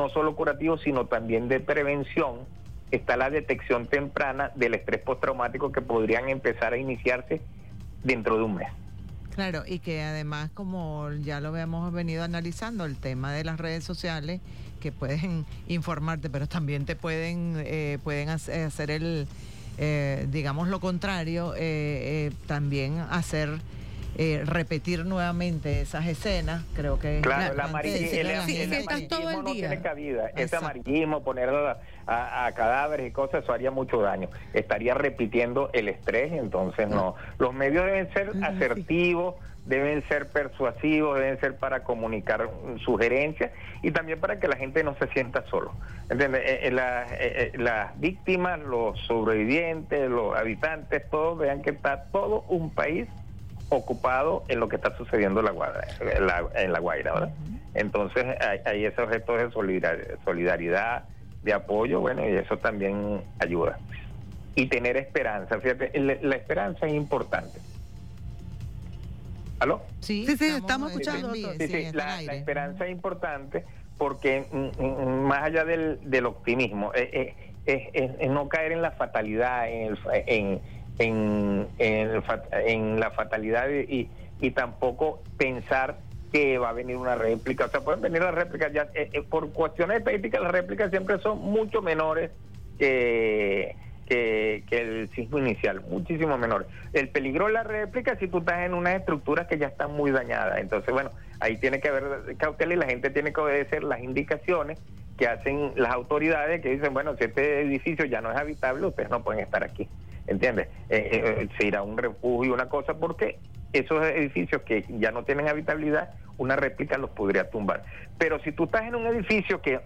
no solo curativo, sino también de prevención, está la detección temprana del estrés postraumático que podrían empezar a iniciarse dentro de un mes. Claro, y que además, como ya lo habíamos venido analizando, el tema de las redes sociales, que pueden informarte, pero también te pueden hacer digamos lo contrario, también hacer repetir nuevamente esas escenas. Creo que claro, el amarillismo todo el no día. tiene cabida. Ese amarillismo, poner a cadáveres y cosas, eso haría mucho daño. Estaría repitiendo el estrés, entonces no. Los medios deben ser asertivos, deben ser persuasivos, deben ser para comunicar sugerencias y también para que la gente no se sienta solo. ¿Entiendes? Las víctimas, los sobrevivientes, los habitantes, todos vean que está todo un país ocupado en lo que está sucediendo en la Guaira, ¿verdad? Entonces hay ese objeto de solidaridad, de apoyo, bueno, y eso también ayuda. Y tener esperanza, fíjate, la esperanza es importante. ¿Aló? Sí, estamos escuchando. La esperanza es importante porque más allá del optimismo, es no caer en la fatalidad, en la fatalidad y tampoco pensar que va a venir una réplica. O sea, pueden venir las réplicas ya por cuestiones estadísticas, las réplicas siempre son mucho menores que el sismo inicial, muchísimo menor. El peligro de la réplica es si tú estás en unas estructuras que ya están muy dañadas. Entonces, bueno, ahí tiene que haber cautela y la gente tiene que obedecer las indicaciones que hacen las autoridades, que dicen, bueno, si este edificio ya no es habitable, ustedes no pueden estar aquí. ¿Entiendes? Se irá a un refugio, una cosa, porque esos edificios que ya no tienen habitabilidad, una réplica los podría tumbar. Pero si tú estás en un edificio que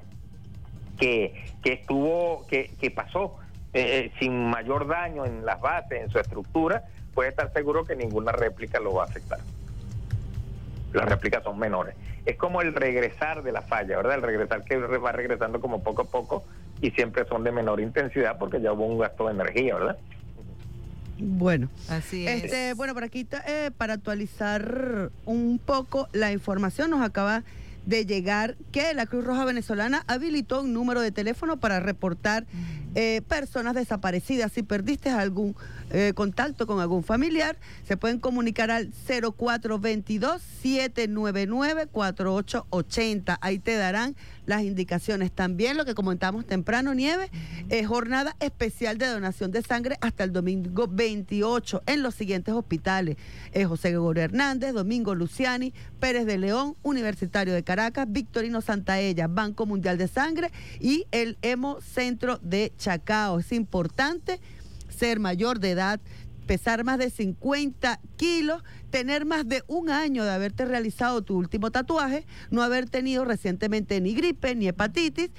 pasó sin mayor daño en las bases, en su estructura, puede estar seguro que ninguna réplica lo va a afectar. Las réplicas son menores. Es como el regresar de la falla, ¿verdad? El regresar que va regresando como poco a poco y siempre son de menor intensidad porque ya hubo un gasto de energía, ¿verdad? Bueno, así es. Bueno, por aquí para actualizar un poco la información, nos acaba de llegar que la Cruz Roja Venezolana habilitó un número de teléfono para reportar personas desaparecidas. Si perdiste algún contacto con algún familiar, se pueden comunicar al 0422-799-4880. Ahí te darán las indicaciones. También lo que comentamos temprano, Nieves, jornada especial de donación de sangre hasta el domingo 28 en los siguientes hospitales: José Gregorio Hernández, Domingo Luciani, Pérez de León, Universitario de Caracas, Victorino Santaella, Banco Mundial de Sangre y el Hemo Centro de Chacao. Es importante ser mayor de edad, pesar más de 50 kilos, tener más de un año de haberte realizado tu último tatuaje, no haber tenido recientemente ni gripe ni hepatitis,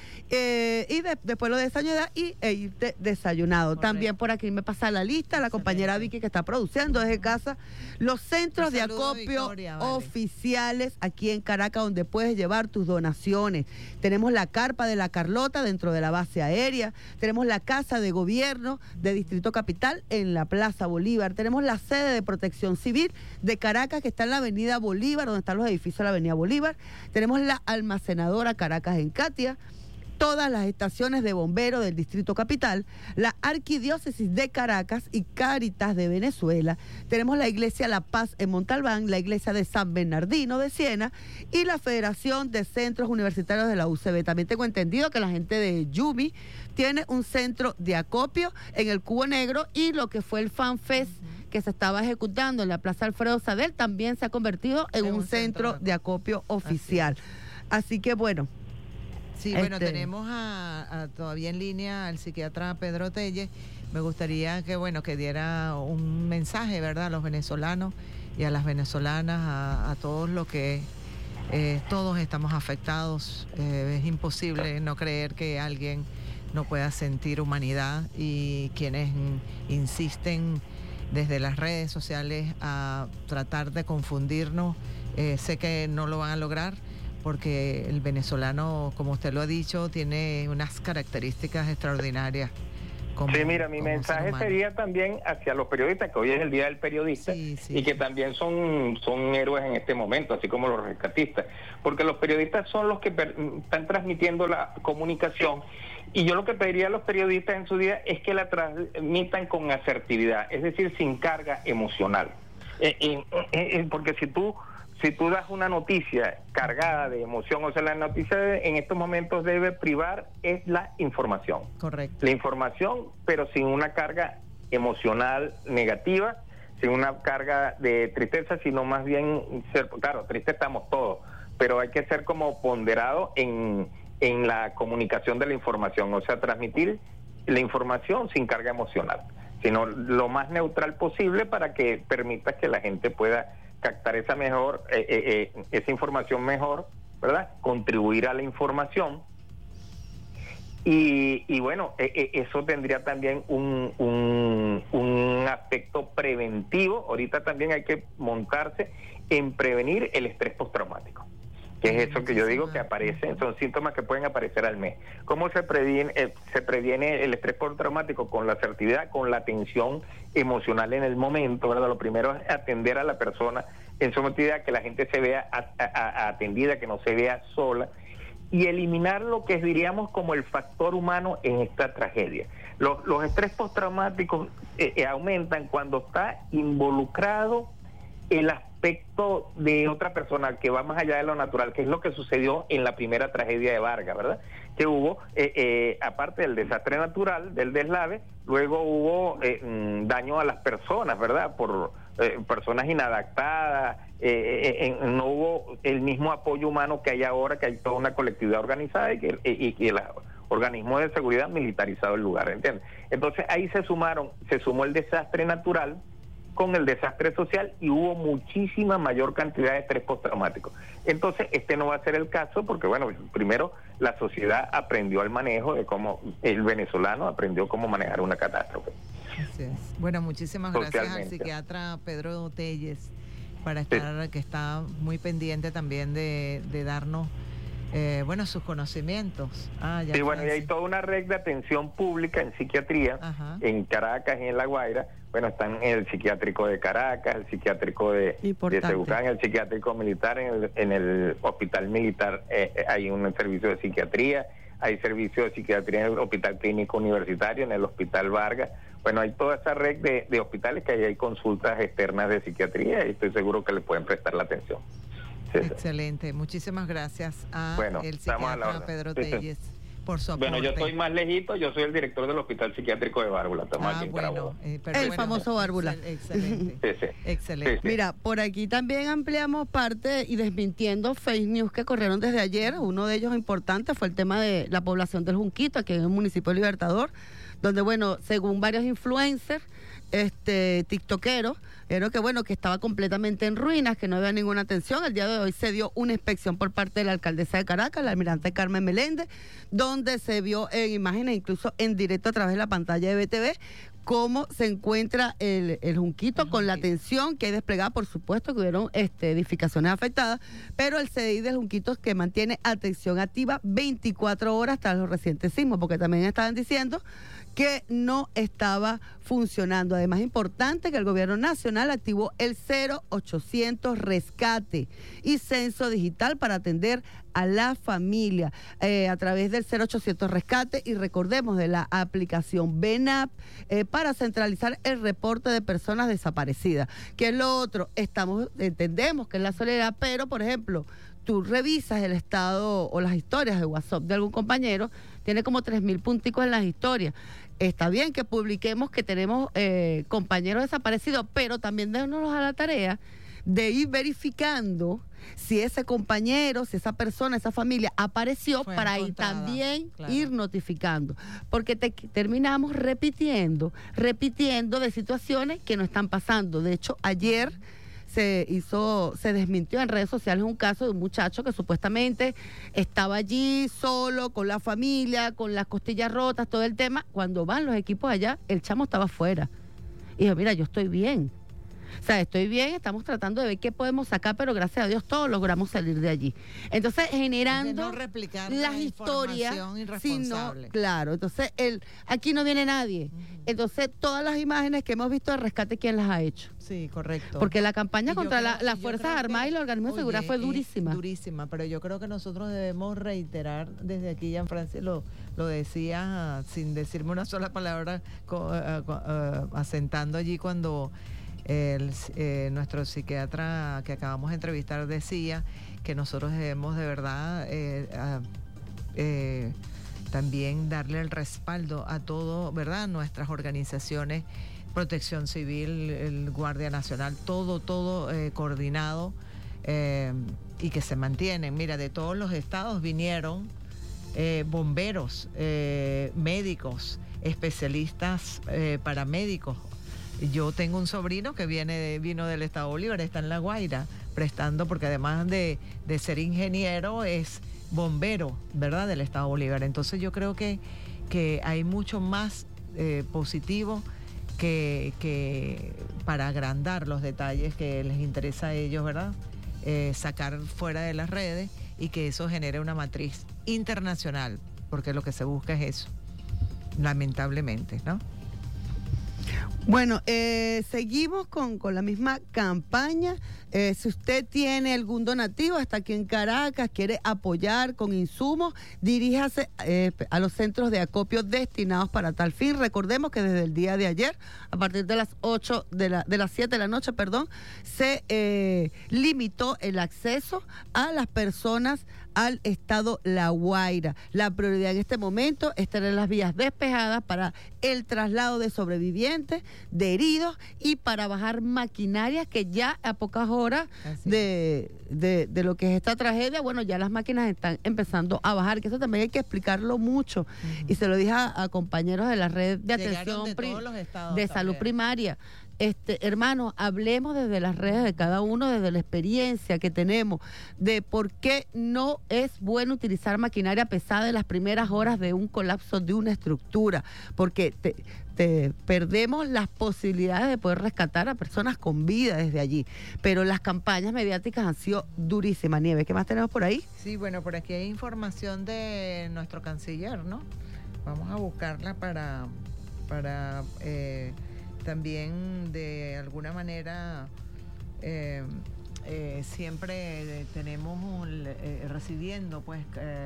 y después lo de esa año de edad e irte desayunado. Correcto. También por aquí me pasa la lista, la compañera Vicky que está produciendo desde casa, los centros de acopio oficiales aquí en Caracas donde puedes llevar tus donaciones. Tenemos la carpa de la Carlota dentro de la base aérea, tenemos la casa de gobierno de Distrito Capital en la Plaza Bolívar, tenemos la sede de Protección Civil de Caracas que está en la avenida Bolívar, donde están los edificios de la avenida Bolívar, tenemos la almacenadora Caracas en Catia, todas las estaciones de bomberos del Distrito Capital, la Arquidiócesis de Caracas y Cáritas de Venezuela, tenemos la Iglesia La Paz en Montalbán, la Iglesia de San Bernardino de Siena y la Federación de Centros Universitarios de la UCB. También tengo entendido que la gente de Yumi tiene un centro de acopio en el Cubo Negro y lo que fue el FanFest que se estaba ejecutando en la Plaza Alfredo Sadel también se ha convertido en un centro de acopio oficial. Así que bueno. Sí, bueno, tenemos todavía en línea al psiquiatra Pedro Telle. Me gustaría que diera un mensaje, ¿verdad?, a los venezolanos y a las venezolanas, a todos los que todos estamos afectados. Es imposible no creer que alguien no pueda sentir humanidad, y quienes insisten desde las redes sociales a tratar de confundirnos, sé que no lo van a lograr, porque el venezolano, como usted lo ha dicho, tiene unas características extraordinarias. Sí, mira, mi mensaje sería también hacia los periodistas, que hoy es el Día del Periodista, y que también son héroes en este momento, así como los rescatistas, porque los periodistas son los que están transmitiendo la comunicación, y yo lo que pediría a los periodistas en su día es que la transmitan con asertividad, es decir, sin carga emocional, porque si tú das una noticia cargada de emoción, o sea, la noticia en estos momentos debe privar es la información. Correcto. La información, pero sin una carga emocional negativa, sin una carga de tristeza, sino más bien, claro, triste estamos todos, pero hay que ser como ponderado en la comunicación de la información, o sea, transmitir la información sin carga emocional, sino lo más neutral posible para que permita que la gente pueda captar esa información mejor, ¿verdad? Contribuir a la información y bueno, eso tendría también un aspecto preventivo. Ahorita también hay que montarse en prevenir el estrés postraumático, que es eso que yo digo que aparece, son síntomas que pueden aparecer al mes. ¿Cómo se previene el estrés postraumático? Con la asertividad, con la atención emocional en el momento, ¿verdad? Lo primero es atender a la persona en su motividad, que la gente se vea atendida, que no se vea sola, y eliminar lo que diríamos como el factor humano en esta tragedia. Los estrés postraumáticos aumentan cuando está involucrado el aspecto de otra persona que va más allá de lo natural, que es lo que sucedió en la primera tragedia de Vargas, ¿verdad? Que hubo, aparte del desastre natural, del deslave, luego hubo daño a las personas, ¿verdad? Por personas inadaptadas, no hubo el mismo apoyo humano que hay ahora, que hay toda una colectividad organizada y que el organismo de seguridad militarizado el lugar, ¿entiendes? Entonces ahí se sumó el desastre natural con el desastre social y hubo muchísima mayor cantidad de estrés postraumático. Entonces, no va a ser el caso porque, bueno, primero la sociedad aprendió el manejo de cómo el venezolano aprendió cómo manejar una catástrofe. Así es. Bueno, muchísimas gracias al psiquiatra Pedro Telles para estar, que está muy pendiente también de darnos sus conocimientos. Sí, bueno, y hay toda una red de atención pública en psiquiatría, en Caracas y en La Guaira. Bueno, están el psiquiátrico de Caracas, el psiquiátrico de Tegucán, el psiquiátrico militar, en el hospital militar hay un servicio de psiquiatría, hay servicio de psiquiatría en el Hospital Clínico Universitario, en el Hospital Vargas. Bueno, hay toda esa red de hospitales que hay consultas externas de psiquiatría y estoy seguro que le pueden prestar la atención. Sí, excelente, muchísimas gracias el psiquiatra Pedro Telles por su aporte. Bueno, yo estoy más lejito, yo soy el director del Hospital Psiquiátrico de Bárbula, estamos aquí en Carabobo. El famoso Bárbula. Excelente. Excelente. Sí. Mira, por aquí también ampliamos parte y desmintiendo fake news que corrieron desde ayer. Uno de ellos importante fue el tema de la población del Junquito, aquí en el municipio de Libertador, donde, bueno, según varios influencers, tiktokeros, que estaba completamente en ruinas, que no había ninguna atención. El día de hoy se dio una inspección por parte de la alcaldesa de Caracas, la almirante Carmen Meléndez, donde se vio en imágenes, incluso en directo a través de la pantalla de BTV, cómo se encuentra el Junquito con la atención que hay desplegada. Por supuesto que hubieron edificaciones afectadas, pero el CDI del Junquito que mantiene atención activa 24 horas tras los recientes sismos, porque también estaban diciendo que no estaba funcionando. Además, importante que el gobierno nacional activó el 0800 rescate y censo digital para atender a la familia a través del 0800 rescate, y recordemos de la aplicación BENAP para centralizar el reporte de personas desaparecidas. ¿Qué es lo otro? Entendemos que es la soledad, pero por ejemplo, tú revisas el estado o las historias de WhatsApp de algún compañero, tiene como 3.000 punticos en las historias. Está bien que publiquemos que tenemos compañeros desaparecidos, pero también démonos a la tarea de ir verificando si ese compañero, si esa persona, esa familia apareció, para ir también ir notificando, porque terminamos repitiendo de situaciones que no están pasando. De hecho, ayer se desmintió en redes sociales un caso de un muchacho que supuestamente estaba allí solo, con la familia, con las costillas rotas, todo el tema. Cuando van los equipos allá, el chamo estaba afuera. Y dijo, mira, yo estoy bien. O sea, estoy bien, estamos tratando de ver qué podemos sacar, pero gracias a Dios todos logramos salir de allí. Entonces, generando no replicar las historias, sino, claro, entonces aquí no viene nadie. Entonces, todas las imágenes que hemos visto de rescate, ¿quién las ha hecho? Sí, correcto. Porque la campaña contra las Fuerzas Armadas y los organismos de seguridad fue durísima. Durísima, pero yo creo que nosotros debemos reiterar desde aquí, Jean-Francis lo decía sin decirme una sola palabra, asentando allí cuando nuestro psiquiatra que acabamos de entrevistar decía que nosotros debemos de verdad también darle el respaldo a todo, ¿verdad? Nuestras organizaciones, Protección Civil, el Guardia Nacional, todo coordinado y que se mantienen. Mira, de todos los estados vinieron bomberos, médicos, especialistas, paramédicos. Yo tengo un sobrino que vino del estado Bolívar, está en La Guaira, prestando, porque además de ser ingeniero, es bombero, ¿verdad?, del estado Bolívar. Entonces yo creo que hay mucho más positivo que para agrandar los detalles que les interesa a ellos, ¿verdad?, sacar fuera de las redes y que eso genere una matriz internacional, porque lo que se busca es eso, lamentablemente, ¿no? Bueno, seguimos con la misma campaña. Si usted tiene algún donativo, hasta aquí en Caracas, quiere apoyar con insumos, diríjase a los centros de acopio destinados para tal fin. Recordemos que desde el día de ayer, a partir de las 7 de la noche, se limitó el acceso a las personas al estado La Guaira. La prioridad en este momento es tener las vías despejadas para el traslado de sobrevivientes, de heridos y para bajar maquinaria que ya a pocas horas de lo que es esta tragedia, bueno, ya las máquinas están empezando a bajar, que eso también hay que explicarlo mucho. Y se lo dije a compañeros de la red de atención de salud primaria. Hermano, hablemos desde las redes de cada uno, desde la experiencia que tenemos, de por qué no es bueno utilizar maquinaria pesada en las primeras horas de un colapso de una estructura, porque perdemos las posibilidades de poder rescatar a personas con vida desde allí. Pero las campañas mediáticas han sido durísimas. Nieves, ¿qué más tenemos por ahí? Sí, bueno, por aquí hay información de nuestro canciller, ¿no? Vamos a buscarla para también de alguna manera siempre tenemos recibiendo, pues,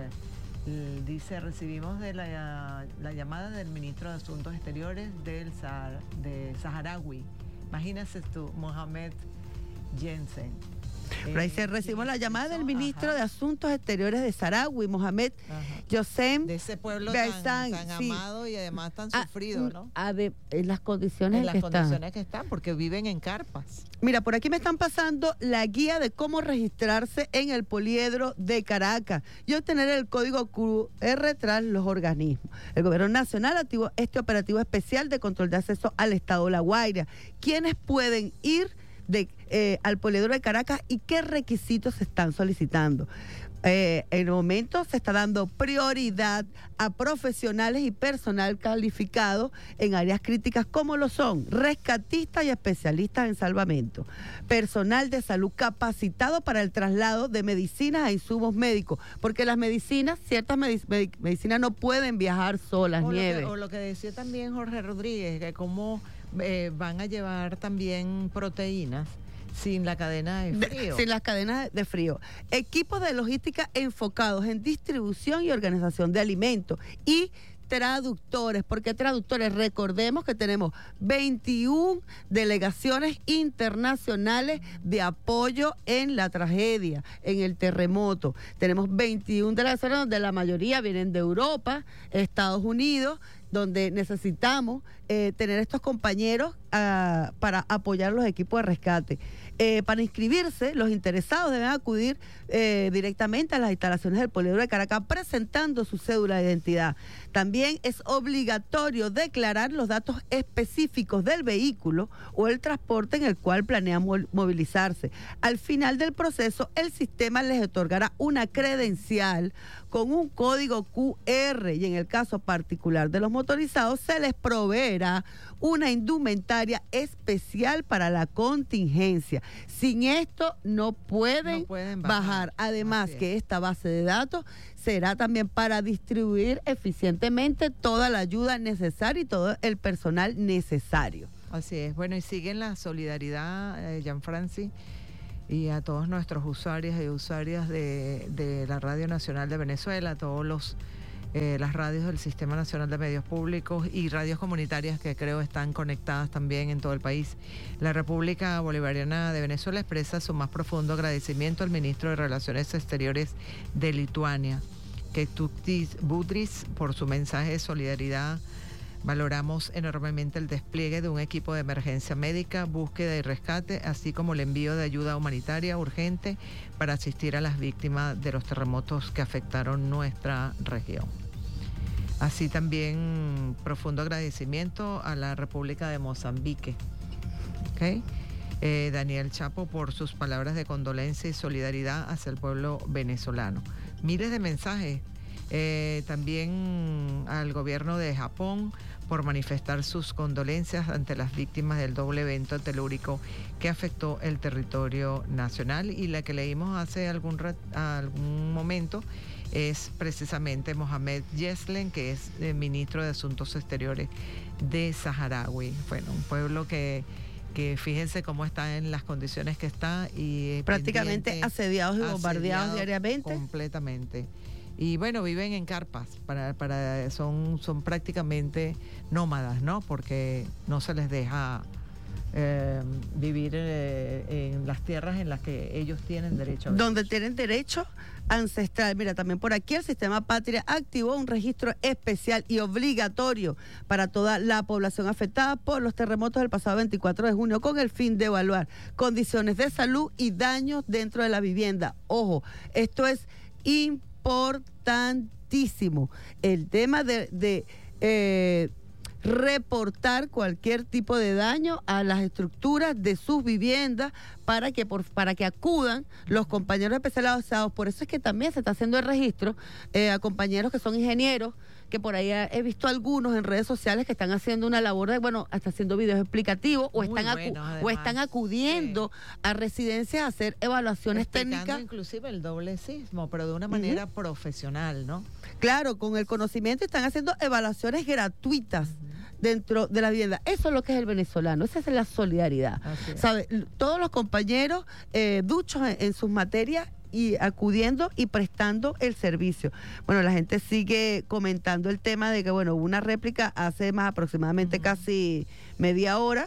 dice, recibimos de la llamada del ministro de Asuntos Exteriores de Saharaui. Imagínate tú, Mohamed Jensen. Pero ahí recibimos la llamada del ministro de Asuntos Exteriores de Saharaui, Mohamed Yossem. De ese pueblo tan amado y además tan sufrido, ¿no? En las condiciones que están, porque viven en carpas. Mira, por aquí me están pasando la guía de cómo registrarse en el poliedro de Caracas y obtener el código QR tras los organismos. El Gobierno Nacional activó este operativo especial de control de acceso al estado La Guaira. ¿Quiénes pueden ir al poliedro de Caracas y qué requisitos se están solicitando? En el momento se está dando prioridad a profesionales y personal calificado en áreas críticas como lo son rescatistas y especialistas en salvamento, personal de salud capacitado para el traslado de medicinas e insumos médicos, porque las medicinas, ciertas medicinas no pueden viajar solas, Nieves. O lo que decía también Jorge Rodríguez, que cómo van a llevar también proteínas sin la cadena de frío. Sin las cadenas de frío. Equipos de logística enfocados en distribución y organización de alimentos y traductores. ¿Por qué traductores? Recordemos que tenemos 21 delegaciones internacionales de apoyo en la tragedia, en el terremoto. Tenemos 21 delegaciones donde la mayoría vienen de Europa, Estados Unidos, donde necesitamos tener estos compañeros para apoyar los equipos de rescate. Para inscribirse, los interesados deben acudir directamente a las instalaciones del poliedro de Caracas presentando su cédula de identidad. También es obligatorio declarar los datos específicos del vehículo o el transporte en el cual planean movilizarse. Al final del proceso, el sistema les otorgará una credencial con un código QR, y en el caso particular de los motorizados se les proveerá una indumentaria especial para la contingencia. Sin esto no pueden bajar. Además que esta base de datos será también para distribuir eficientemente toda la ayuda necesaria y todo el personal necesario. Así es. Bueno, y siguen la solidaridad, Gianfranci, y a todos nuestros usuarios y usuarias de la Radio Nacional de Venezuela, a todos las radios del Sistema Nacional de Medios Públicos y radios comunitarias que creo están conectadas también en todo el país. La República Bolivariana de Venezuela expresa su más profundo agradecimiento al ministro de Relaciones Exteriores de Lituania, Kęstutis Budrys, por su mensaje de solidaridad. Valoramos enormemente el despliegue de un equipo de emergencia médica, búsqueda y rescate, así como el envío de ayuda humanitaria urgente para asistir a las víctimas de los terremotos que afectaron nuestra región. Así también profundo agradecimiento a la República de Mozambique. ¿Okay? Daniel Chapo, por sus palabras de condolencia y solidaridad hacia el pueblo venezolano. Miles de mensajes. También al gobierno de Japón por manifestar sus condolencias ante las víctimas del doble evento telúrico que afectó el territorio nacional, y la que leímos hace algún momento es precisamente Mohamed Yeslen, que es ministro de Asuntos Exteriores de Saharaui. Bueno, un pueblo que fíjense cómo está en las condiciones que está, y prácticamente asediados y bombardeados diariamente. Completamente. Y bueno, viven en carpas, son prácticamente nómadas, ¿no? Porque no se les deja vivir en las tierras en las que ellos tienen derecho. Donde tienen derecho ancestral. Mira, también por aquí el Sistema Patria activó un registro especial y obligatorio para toda la población afectada por los terremotos del pasado 24 de junio, con el fin de evaluar condiciones de salud y daños dentro de la vivienda. Ojo, esto es importantísimo. El tema de reportar cualquier tipo de daño a las estructuras de sus viviendas para que acudan los compañeros especializados. Por eso es que también se está haciendo el registro a compañeros que son ingenieros, que por ahí he visto algunos en redes sociales que están haciendo una labor de, hasta haciendo videos explicativos o están acudiendo a residencias a hacer evaluaciones técnicas. Inclusive el doble sismo, pero de una manera profesional, ¿no? Claro, con el conocimiento, están haciendo evaluaciones gratuitas dentro de la vivienda. Eso es lo que es el venezolano, esa es la solidaridad. ¿Sabe? Todos los compañeros duchos en sus materias y acudiendo y prestando el servicio. Bueno, la gente sigue comentando el tema de que, hubo una réplica hace más aproximadamente casi media hora.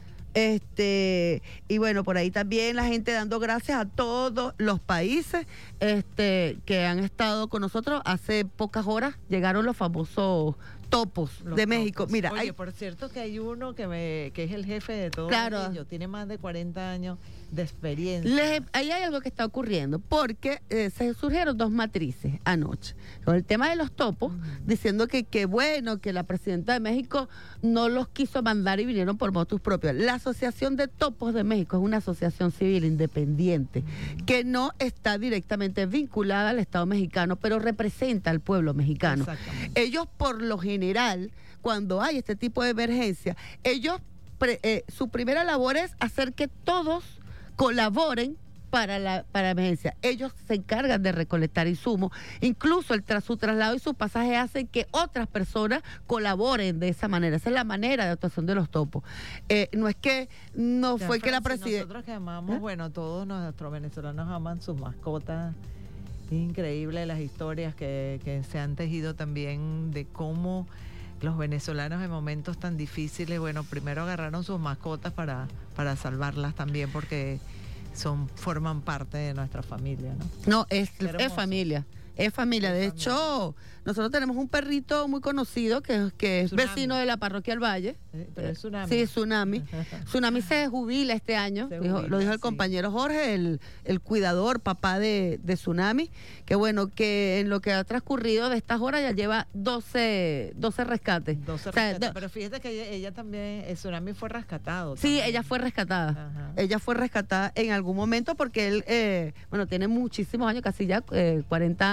Y bueno, por ahí también la gente dando gracias a todos los países que han estado con nosotros. Hace pocas horas llegaron los famosos topos de México. Mira, oye, por cierto que hay uno que es el jefe de todos ellos, tiene más de 40 años de experiencia. Ahí hay algo que está ocurriendo, porque se surgieron dos matrices anoche con el tema de los topos, diciendo que la presidenta de México no los quiso mandar y vinieron por motus propios. La Asociación de Topos de México es una asociación civil independiente que no está directamente vinculada al Estado mexicano, pero representa al pueblo mexicano. Ellos, por lo general, cuando hay este tipo de emergencia, su primera labor es hacer que todos colaboren para la emergencia. Ellos se encargan de recolectar insumos, incluso su traslado y su pasaje hacen que otras personas colaboren de esa manera. Esa es la manera de actuación de los topos. No es que fue que la presidenta... Nosotros que amamos, todos nuestros venezolanos aman sus mascotas. Increíble las historias que se han tejido también de cómo los venezolanos en momentos tan difíciles, primero agarraron sus mascotas para salvarlas también, porque forman parte de nuestra familia, ¿no? No, es familia. Es familia. De hecho, nosotros tenemos un perrito muy conocido que es vecino de la parroquia del Valle. Pero es Tsunami. Sí, Tsunami. Tsunami se jubila este año. Lo dijo el compañero Jorge, el cuidador, papá de Tsunami. Que en lo que ha transcurrido de estas horas ya lleva 12 rescates. 12 rescates. Pero fíjate que ella también, Tsunami fue rescatado. Sí, también. Ella fue rescatada. Ajá. Ella fue rescatada en algún momento porque él, tiene muchísimos años, casi ya 40 años.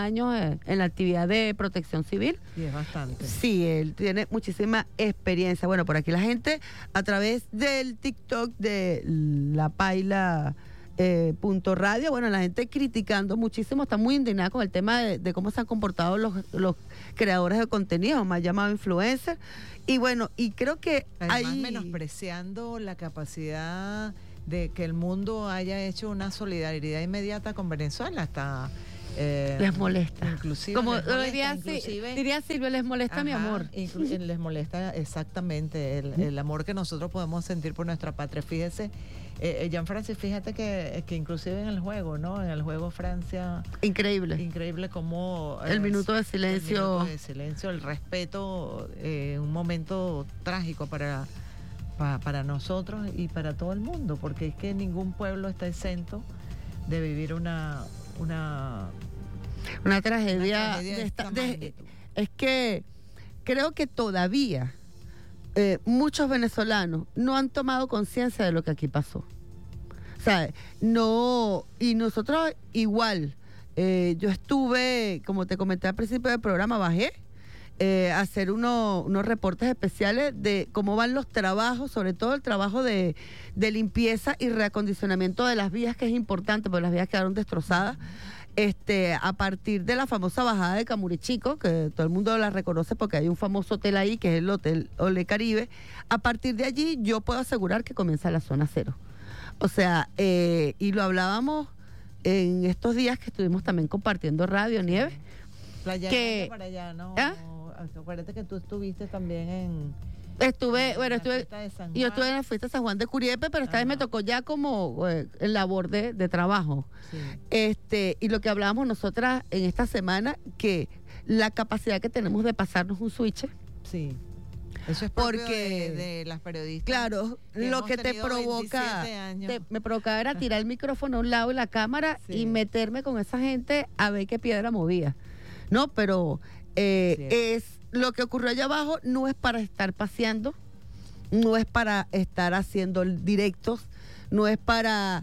años en la actividad de protección civil. Y es bastante. Sí, él tiene muchísima experiencia. Bueno, por aquí la gente a través del TikTok de La Paila .radio, bueno, la gente criticando muchísimo, está muy indignada con el tema de cómo se han comportado los creadores de contenido, más llamados influencers. Y bueno, y creo que además menospreciando la capacidad de que el mundo haya hecho una solidaridad inmediata con Venezuela, hasta les molesta. Inclusive como les molesta, diría Silvia, les molesta. Ajá, mi amor. Les molesta exactamente el amor que nosotros podemos sentir por nuestra patria. Fíjese, Jean Francis, fíjate que inclusive en el juego, ¿no? En el juego Francia. Increíble como el minuto de silencio. El respeto, un momento trágico para nosotros y para todo el mundo, porque es que ningún pueblo está exento de vivir una tragedia es que creo que todavía muchos venezolanos no han tomado conciencia de lo que aquí pasó. O sea, no, y nosotros igual, yo estuve, como te comenté al principio del programa, bajé hacer unos reportes especiales de cómo van los trabajos, sobre todo el trabajo de limpieza y reacondicionamiento de las vías, que es importante porque las vías quedaron destrozadas. A partir de la famosa bajada de Camurichico, que todo el mundo la reconoce porque hay un famoso hotel ahí, que es el Hotel Ole Caribe. A partir de allí yo puedo asegurar que comienza la zona cero. O sea, y lo hablábamos en estos días que estuvimos también compartiendo radio, Nieves. Playa que para allá, ¿no? ¿Ah? Acuérdate que tú estuviste también en... yo estuve en la fiesta de San Juan de Curiepe, pero esta vez me tocó ya como en labor de trabajo. Sí. Y lo que hablábamos nosotras en esta semana, que la capacidad que tenemos de pasarnos un switch. Sí. Eso es porque de las periodistas. Claro, lo que te provoca, me provocaba era tirar el micrófono a un lado y la cámara y meterme con esa gente a ver qué piedra movía. No, pero es lo que ocurrió allá abajo, no es para estar paseando, no es para estar haciendo directos, no es para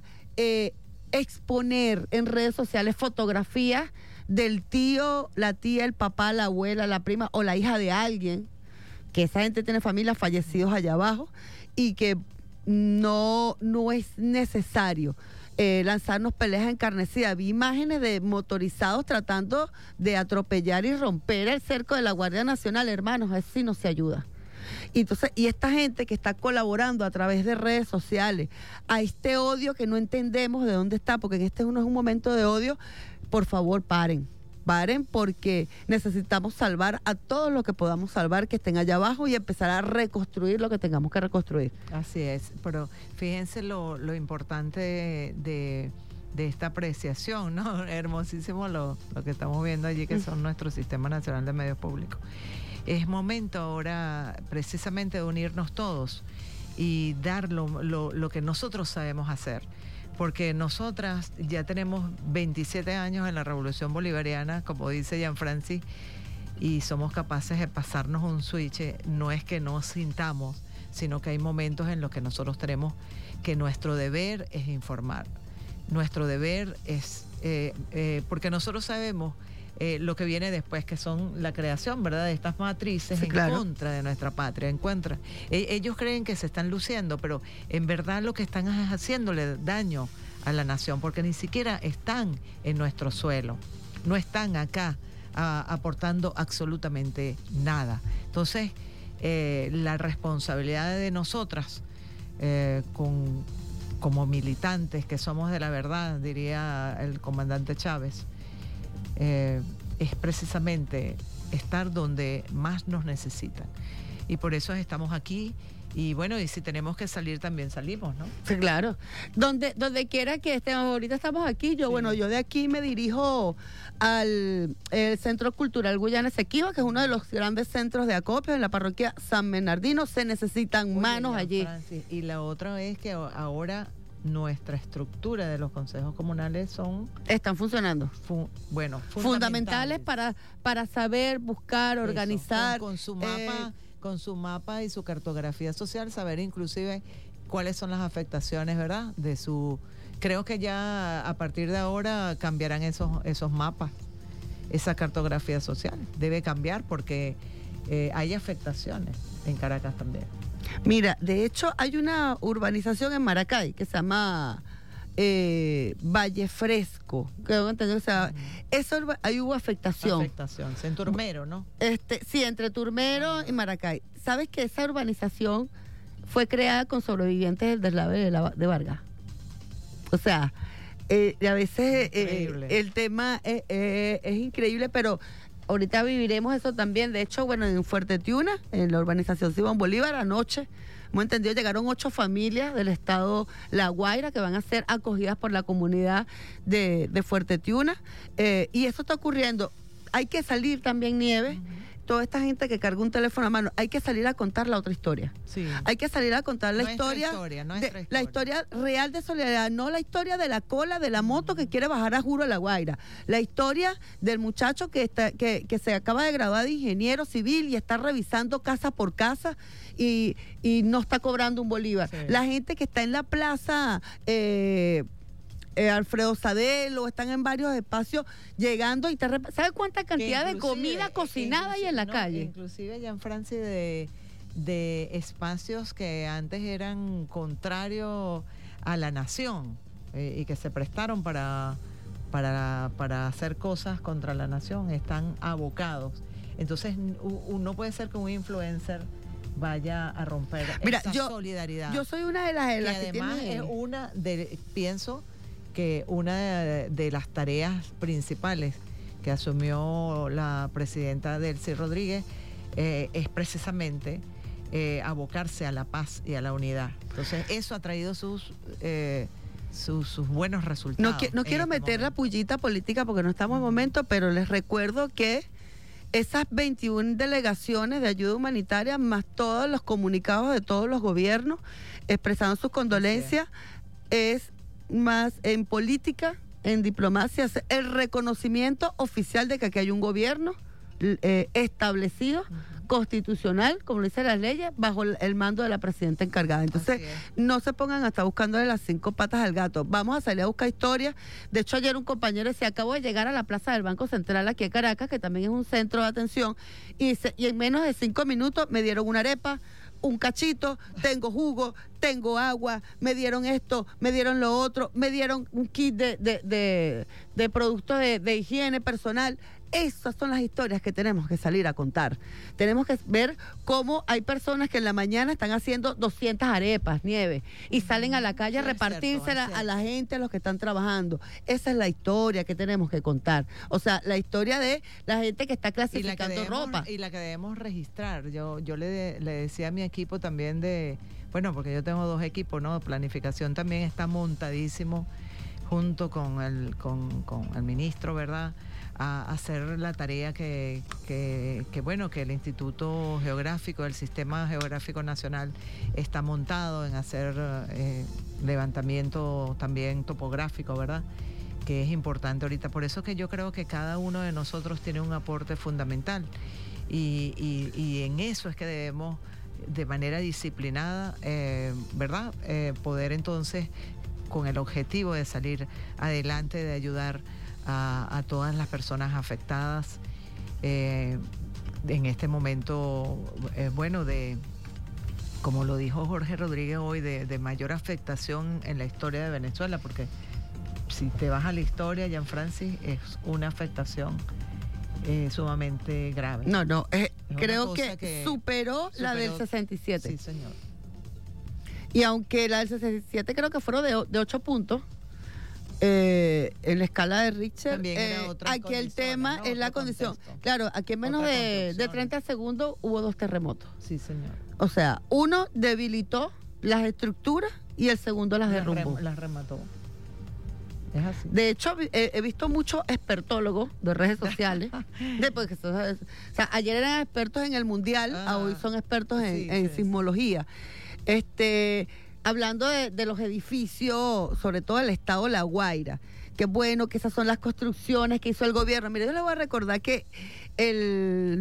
exponer en redes sociales fotografías del tío, la tía, el papá, la abuela, la prima o la hija de alguien, que esa gente tiene familias fallecidos allá abajo y que no es necesario lanzarnos peleas encarnecidas. Vi imágenes de motorizados tratando de atropellar y romper el cerco de la Guardia Nacional, hermanos, eso sí no se ayuda. Y entonces, y esta gente que está colaborando a través de redes sociales a este odio que no entendemos de dónde está, porque en este no es un momento de odio, por favor paren porque necesitamos salvar a todos los que podamos salvar, que estén allá abajo, y empezar a reconstruir lo que tengamos que reconstruir. Así es, pero fíjense lo importante de esta apreciación, ¿no? Hermosísimo lo que estamos viendo allí, que son nuestro Sistema Nacional de Medios Públicos. Es momento ahora precisamente de unirnos todos y dar lo que nosotros sabemos hacer. Porque nosotras ya tenemos 27 años en la Revolución Bolivariana, como dice Jean Francis, y somos capaces de pasarnos un switch. No es que no sintamos, sino que hay momentos en los que nosotros tenemos que nuestro deber es informar. Nuestro deber es, porque nosotros sabemos lo que viene después, que son la creación, ¿verdad?, de estas matrices contra de nuestra patria. Ellos creen que se están luciendo, pero en verdad lo que están es haciéndole daño a la nación, porque ni siquiera están en nuestro suelo, no están acá aportando absolutamente nada. Entonces, la responsabilidad de nosotras, como militantes que somos de la verdad, diría el comandante Chávez, es precisamente estar donde más nos necesitan, y por eso estamos aquí. Y bueno, y si tenemos que salir también salimos, ¿no? Sí, claro. Donde quiera que estemos, ahorita estamos aquí, yo de aquí me dirijo al Centro Cultural Guyana Esequiba, que es uno de los grandes centros de acopio en la parroquia San Bernardino. Se necesitan manos allí. Francis, y la otra es que ahora nuestra estructura de los consejos comunales están funcionando. Fundamentales para saber, buscar, organizar. Con su mapa y su cartografía social, saber inclusive cuáles son las afectaciones, ¿verdad? Creo que ya a partir de ahora cambiarán esos mapas. esa cartografía social. Debe cambiar porque hay afectaciones en Caracas también. Mira, de hecho hay una urbanización en Maracay que se llama Valle Fresco, que o sea, ahí hubo afectación. En Turmero, ¿no? Sí, entre Turmero y Maracay. ¿Sabes que esa urbanización fue creada con sobrevivientes del deslave de Vargas? O sea, a veces el tema es increíble, pero ahorita viviremos eso también. De hecho, bueno, en Fuerte Tiuna, en la urbanización Simón Bolívar, anoche, hemos entendido, llegaron 8 familias del estado La Guaira que van a ser acogidas por la comunidad de Fuerte Tiuna. Y eso está ocurriendo. Hay que salir también, Nieves. Toda esta gente que carga un teléfono a mano, hay que salir a contar la otra historia. Sí. Hay que salir a contar la historia real de solidaridad, no la historia de la cola de la moto que quiere bajar a juro a La Guaira. La historia del muchacho que se acaba de graduar de ingeniero civil y está revisando casa por casa y no está cobrando un bolívar. Sí. La gente que está en la plaza Alfredo Sadelo, están en varios espacios llegando y ¿sabes cuánta cantidad de comida cocinada hay en la calle? Inclusive, Gianfranci, de espacios que antes eran contrarios a la nación y que se prestaron para hacer cosas contra la nación, están abocados. Entonces, no puede ser que un influencer vaya a romper esa solidaridad. Yo soy una de las que además pienso que una de las tareas principales que asumió la presidenta Delcy Rodríguez es precisamente abocarse a la paz y a la unidad. Entonces, eso ha traído sus buenos resultados. No quiero meter la pullita política porque no estamos en momento, pero les recuerdo que esas 21 delegaciones de ayuda humanitaria, más todos los comunicados de todos los gobiernos expresando sus condolencias, es más en política, en diplomacia, el reconocimiento oficial de que aquí hay un gobierno establecido, constitucional, como lo dicen las leyes, bajo el mando de la presidenta encargada. Entonces, no se pongan hasta buscándole las 5 patas al gato. Vamos a salir a buscar historias. De hecho, ayer un compañero decía, acabo de llegar a la plaza del Banco Central aquí en Caracas, que también es un centro de atención, y en menos de 5 minutos me dieron una arepa, un cachito, tengo jugo, tengo agua, me dieron esto, me dieron lo otro, me dieron un kit de productos de higiene personal. Esas son las historias que tenemos que salir a contar. Tenemos que ver cómo hay personas que en la mañana están haciendo 200 arepas, Nieves, y salen a la calle a repartírselas a la gente, a los que están trabajando. Esa es la historia que tenemos que contar. O sea, la historia de la gente que está clasificando ropa. Y la que debemos registrar. Yo le decía a mi equipo también porque yo tengo 2 equipos, ¿no? Planificación también está montadísimo junto con el ministro, ¿verdad?, a hacer la tarea que el Instituto Geográfico, el Sistema Geográfico Nacional está montado en hacer levantamiento también topográfico, ¿verdad?, que es importante ahorita. Por eso que yo creo que cada uno de nosotros tiene un aporte fundamental y en eso es que debemos, de manera disciplinada, ¿verdad?, poder entonces, con el objetivo de salir adelante, de ayudar a todas las personas afectadas en este momento, como lo dijo Jorge Rodríguez hoy, de mayor afectación en la historia de Venezuela, porque si te vas a la historia, Gianfranci, es una afectación sumamente grave. Creo que superó la del 67. Sí, señor. Y aunque la del 67 creo que fueron de 8 puntos, en la escala de Richter, aquí el tema, ¿no?, es la condición. Claro, aquí en menos de 30 segundos hubo 2 terremotos. Sí, señor. O sea, uno debilitó las estructuras y el segundo las derrumbó. Las remató. Es así. De hecho, he visto muchos expertólogos de redes sociales. Ayer eran expertos en el mundial, hoy son expertos en sismología. Hablando de los edificios, sobre todo el estado La Guaira, que bueno, que esas son las construcciones que hizo el gobierno. Mire, yo le voy a recordar que el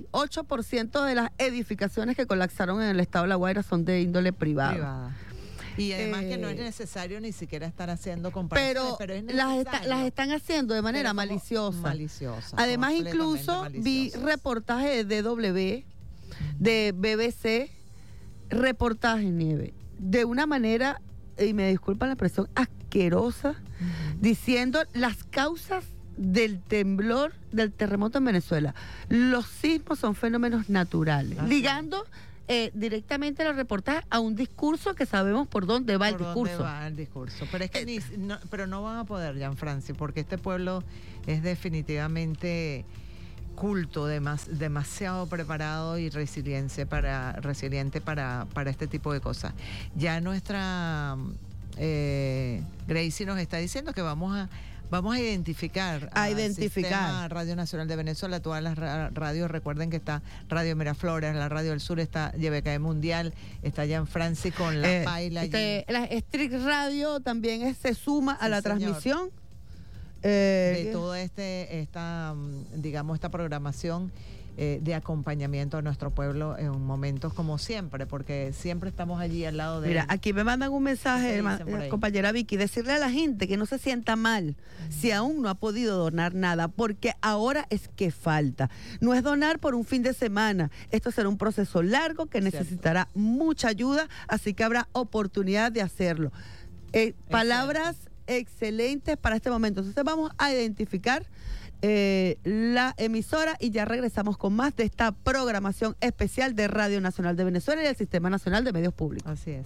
98% de las edificaciones que colapsaron en el estado La Guaira son de índole privada. Y además que no es necesario ni siquiera estar haciendo comparaciones, pero es las están haciendo de manera maliciosa. Además, incluso vi reportajes de DW, de BBC, reportajes, Nieve, de una manera, y me disculpan la expresión, asquerosa, diciendo las causas del temblor, del terremoto en Venezuela. Los sismos son fenómenos naturales, ligando directamente los reportajes a un discurso que sabemos por dónde va el discurso. Pero es que pero no van a poder, Gianfranci, porque este pueblo es definitivamente culto, demasiado preparado y resiliente para este tipo de cosas. Ya nuestra Gracie nos está diciendo que vamos a identificar al Sistema Radio Nacional de Venezuela, todas las radios. Recuerden que está Radio Miraflores, la Radio del Sur, está YBKE Mundial, está Gianfranci con la Paila. La Strict Radio también se suma a la transmisión. De toda esta programación de acompañamiento a nuestro pueblo en momentos como siempre, porque siempre estamos allí al lado de Mira, aquí me mandan un mensaje, compañera Vicky, decirle a la gente que no se sienta mal si aún no ha podido donar nada, porque ahora es que falta. No es donar por un fin de semana, esto será un proceso largo que necesitará mucha ayuda, así que habrá oportunidad de hacerlo. Palabras excelentes para este momento. Entonces vamos a identificar la emisora y ya regresamos con más de esta programación especial de Radio Nacional de Venezuela y el Sistema Nacional de Medios Públicos. Así es.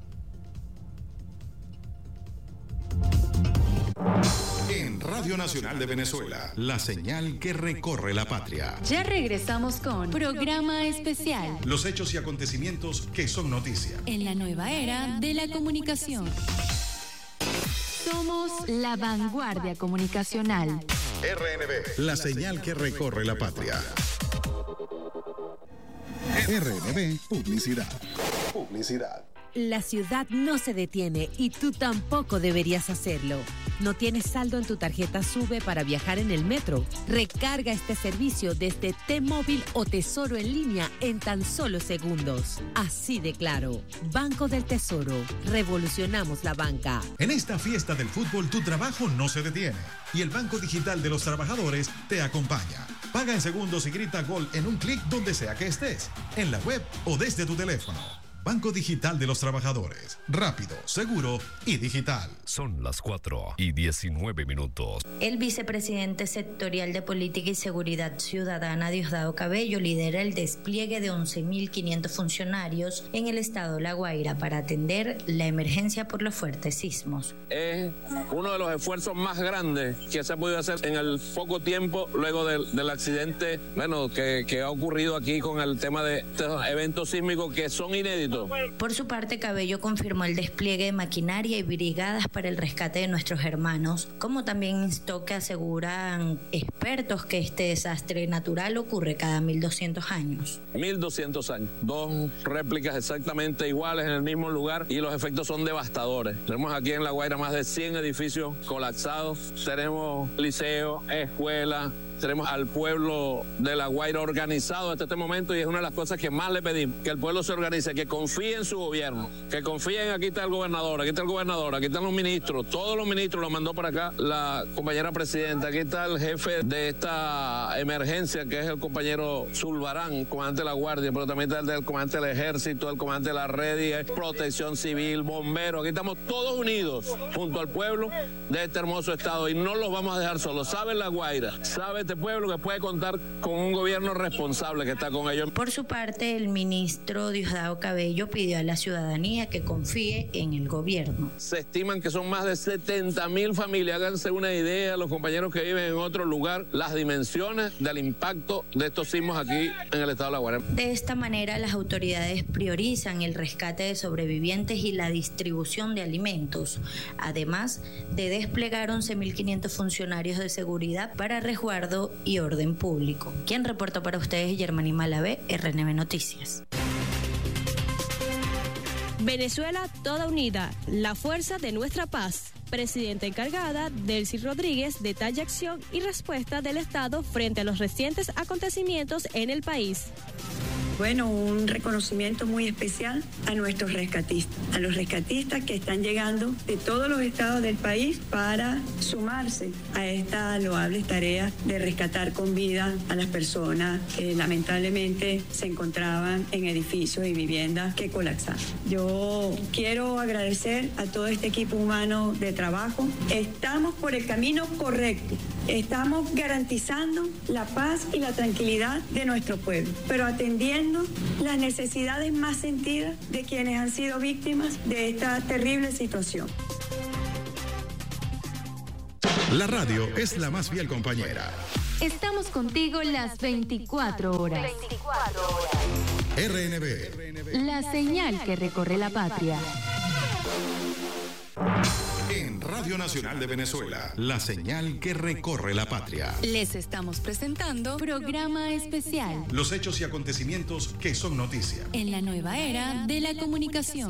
En Radio Nacional de Venezuela, la señal que recorre la patria. Ya regresamos con Programa Especial. Los hechos y acontecimientos que son noticia. En la nueva era de la comunicación. Somos la vanguardia comunicacional. RNB, la señal que recorre la patria. RNB, publicidad. La ciudad no se detiene y tú tampoco deberías hacerlo. ¿No tienes saldo en tu tarjeta SUBE para viajar en el metro? Recarga este servicio desde T-Móvil o Tesoro en línea en tan solo segundos. Así de claro. Banco del Tesoro. Revolucionamos la banca. En esta fiesta del fútbol tu trabajo no se detiene y el Banco Digital de los Trabajadores te acompaña. Paga en segundos y grita gol en un clic donde sea que estés, en la web o desde tu teléfono. Banco Digital de los Trabajadores. Rápido, seguro y digital. Son las 4:19. El vicepresidente sectorial de Política y Seguridad Ciudadana, Diosdado Cabello, lidera el despliegue de 11.500 funcionarios en el estado La Guaira para atender la emergencia por los fuertes sismos. Es uno de los esfuerzos más grandes que se ha podido hacer en el poco tiempo luego del accidente que ha ocurrido aquí con el tema de estos eventos sísmicos que son inéditos. Por su parte, Cabello confirmó el despliegue de maquinaria y brigadas para el rescate de nuestros hermanos, como también instó que aseguran expertos que este desastre natural ocurre cada 1.200 años. 1.200 años. 2 réplicas exactamente iguales en el mismo lugar y los efectos son devastadores. Tenemos aquí en La Guaira más de 100 edificios colapsados. Tenemos liceos, escuelas. Tenemos al pueblo de La Guaira organizado hasta este momento y es una de las cosas que más le pedimos, que el pueblo se organice, que confíe en su gobierno, que confíen. Aquí está el gobernador, aquí están los ministros, todos los ministros los mandó para acá la compañera presidenta, aquí está el jefe de esta emergencia que es el compañero Zulbarán, comandante de la Guardia, pero también está el comandante del Ejército, el comandante de la Red, Protección Civil, bomberos, aquí estamos todos unidos junto al pueblo de este hermoso estado y no los vamos a dejar solos. Sabe La Guaira, sabe este pueblo que puede contar con un gobierno responsable que está con ellos. Por su parte, el ministro Diosdado Cabello pidió a la ciudadanía que confíe en el gobierno. Se estiman que son más de 70.000 familias. Háganse una idea, los compañeros que viven en otro lugar, las dimensiones del impacto de estos sismos aquí en el estado de La Guaira. De esta manera, las autoridades priorizan el rescate de sobrevivientes y la distribución de alimentos, además de desplegar 11.500 funcionarios de seguridad para resguardo y orden público. Quien reportó para ustedes, Germany Malavé, RNB Noticias. Venezuela toda unida, la fuerza de nuestra paz. Presidenta encargada, Delcy Rodríguez, detalla acción y respuesta del Estado frente a los recientes acontecimientos en el país. Bueno, un reconocimiento muy especial a nuestros rescatistas, a los rescatistas que están llegando de todos los estados del país para sumarse a esta loable tarea de rescatar con vida a las personas que lamentablemente se encontraban en edificios y viviendas que colapsaron. Yo quiero agradecer a todo este equipo humano de trabajo. Estamos por el camino correcto. Estamos garantizando la paz y la tranquilidad de nuestro pueblo, pero atendiendo las necesidades más sentidas de quienes han sido víctimas de esta terrible situación. La radio es la más fiel compañera. Estamos contigo las 24 horas. RNB. La señal que recorre la patria. En Radio Nacional de Venezuela, la señal que recorre la patria. Les estamos presentando programa especial. Los hechos y acontecimientos que son noticia. En la nueva era de la comunicación.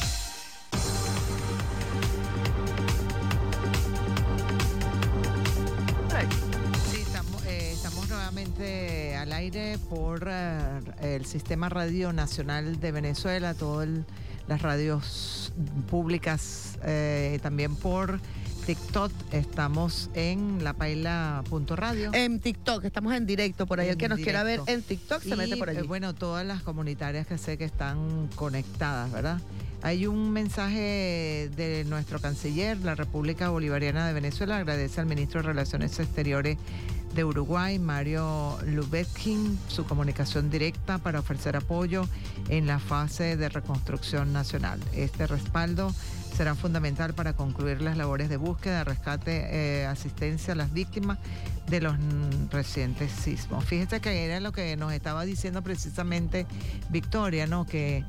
Sí, estamos nuevamente al aire por el Sistema Radio Nacional de Venezuela, todas las radios públicas, también por TikTok. Estamos en lapaila.radio. En TikTok, estamos en directo. Por ahí el que nos quiera ver en TikTok se mete por allí. Bueno, todas las comunitarias que sé que están conectadas, ¿verdad? Hay un mensaje de nuestro canciller, la República Bolivariana de Venezuela agradece al ministro de Relaciones Exteriores de Uruguay, Mario Lubetkin, su comunicación directa para ofrecer apoyo en la fase de reconstrucción nacional. Este respaldo será fundamental para concluir las labores de búsqueda, rescate, asistencia a las víctimas de los recientes sismos. Fíjate que era lo que nos estaba diciendo precisamente Victoria, ¿no? Que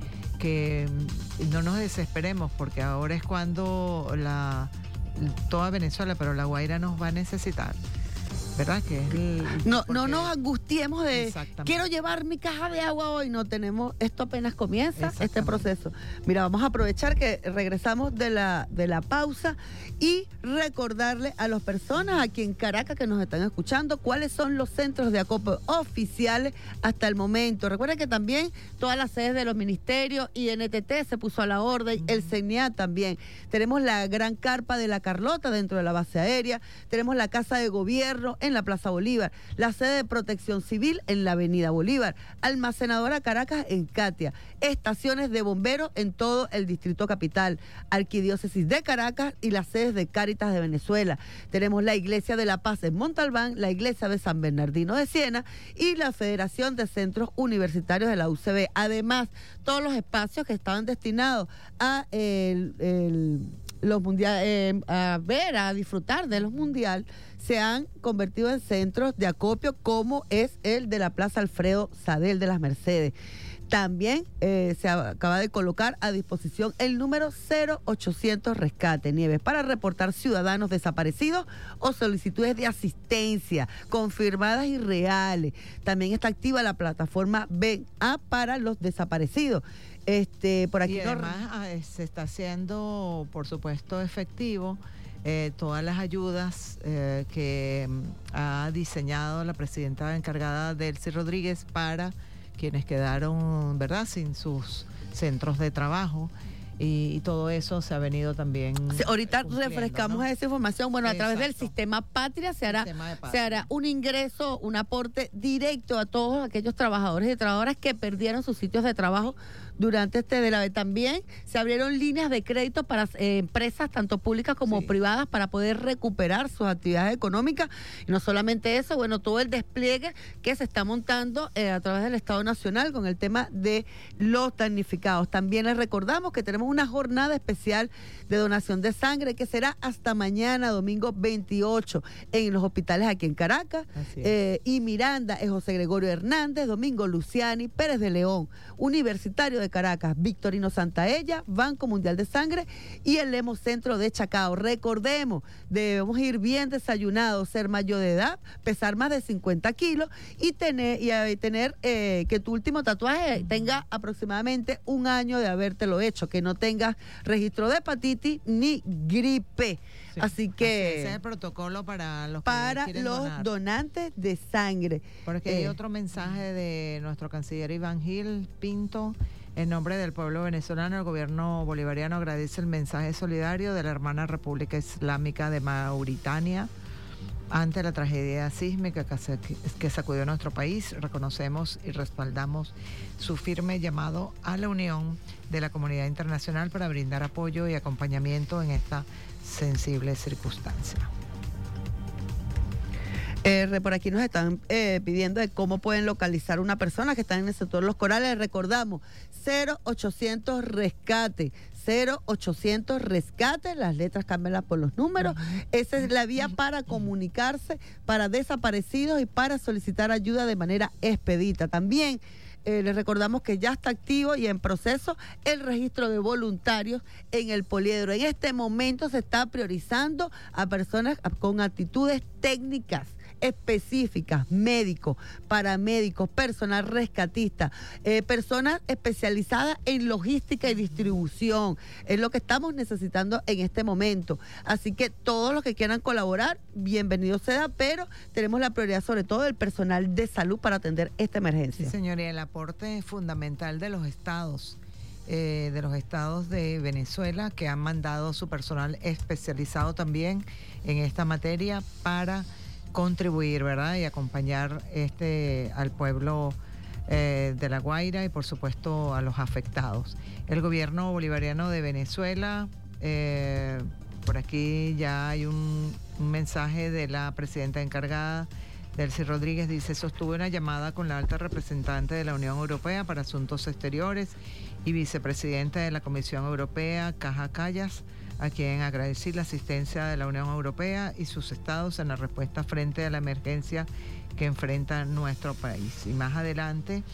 no nos desesperemos, porque ahora es cuando toda Venezuela, pero La Guaira nos va a necesitar. ¿Verdad? No nos angustiemos de quiero llevar mi caja de agua hoy. No tenemos, esto apenas comienza este proceso. Mira, vamos a aprovechar que regresamos de la pausa y recordarle a las personas aquí en Caracas que nos están escuchando cuáles son los centros de acopio oficiales hasta el momento. Recuerden que también todas las sedes de los ministerios y NTT se puso a la orden, el CENIA también. Tenemos la gran carpa de La Carlota dentro de la base aérea, tenemos la Casa de Gobierno en la Plaza Bolívar, la sede de Protección Civil en la Avenida Bolívar, Almacenadora Caracas en Catia, estaciones de bomberos en todo el Distrito Capital, Arquidiócesis de Caracas y las sedes de Cáritas de Venezuela. Tenemos la Iglesia de la Paz en Montalbán, la Iglesia de San Bernardino de Siena y la Federación de Centros Universitarios de la UCB. Además, todos los espacios que estaban destinados a los mundiales, a disfrutar de los mundiales, se han convertido en centros de acopio, como es el de la Plaza Alfredo Sadel de las Mercedes. También se acaba de colocar a disposición el número 0800 Rescate Nieves para reportar ciudadanos desaparecidos o solicitudes de asistencia confirmadas y reales. También está activa la plataforma BEN-A para los desaparecidos. Por aquí y además se está haciendo, por supuesto, efectivo todas las ayudas que ha diseñado la presidenta encargada Delcy Rodríguez para quienes quedaron, ¿verdad?, sin sus centros de trabajo. Y todo eso se ha venido también. Sí, ahorita refrescamos, ¿no?, esa información. Bueno, a través del Sistema Patria se hará un ingreso, un aporte directo a todos aquellos trabajadores y trabajadoras que perdieron sus sitios de trabajo durante También se abrieron líneas de crédito para empresas tanto públicas como privadas para poder recuperar sus actividades económicas. Y no solamente eso, bueno, todo el despliegue que se está montando a través del Estado Nacional con el tema de los damnificados. También les recordamos que tenemos una jornada especial de donación de sangre que será hasta mañana, domingo 28, en los hospitales aquí en Caracas. Y Miranda es José Gregorio Hernández, Domingo Luciani, Pérez de León, Universitario de Caracas, Victorino Santaella, Banco Mundial de Sangre y el Hemocentro de Chacao. Recordemos, debemos ir bien desayunados, ser mayor de edad, pesar más de 50 kilos y tener que tu último tatuaje tenga aproximadamente un año de habértelo hecho, que no tengas registro de hepatitis ni gripe. Sí, así que ese es el protocolo para los donantes de sangre. Porque hay otro mensaje de nuestro canciller Iván Gil Pinto. En nombre del pueblo venezolano, el gobierno bolivariano agradece el mensaje solidario de la hermana República Islámica de Mauritania ante la tragedia sísmica que sacudió nuestro país. Reconocemos y respaldamos su firme llamado a la unión de la comunidad internacional para brindar apoyo y acompañamiento en esta sensible circunstancia. Por aquí nos están pidiendo de cómo pueden localizar una persona que está en el sector Los Corales. Recordamos, 0800 rescate. 0800 rescate, las letras cámbialas por los números. Esa es la vía para comunicarse para desaparecidos y para solicitar ayuda de manera expedita. También les recordamos que ya está activo y en proceso el registro de voluntarios en el poliedro. En este momento se está priorizando a personas con actitudes técnicas específicas, médicos, paramédicos, personal rescatista, personas especializadas en logística y distribución. Es lo que estamos necesitando en este momento. Así que todos los que quieran colaborar, bienvenido sea, pero tenemos la prioridad sobre todo del personal de salud para atender esta emergencia. Sí, señoría, el aporte fundamental de los estados. De Venezuela, que han mandado su personal especializado también en esta materia para contribuir, ¿verdad? Y acompañar al pueblo de La Guaira y por supuesto a los afectados. El gobierno bolivariano de Venezuela, por aquí ya hay un mensaje de la presidenta encargada, Delcy Rodríguez, dice: sostuve una llamada con la alta representante de la Unión Europea para Asuntos Exteriores y vicepresidenta de la Comisión Europea, Kaja Kallas, a quien agradecí la asistencia de la Unión Europea y sus estados en la respuesta frente a la emergencia que enfrenta nuestro país. Y más adelante,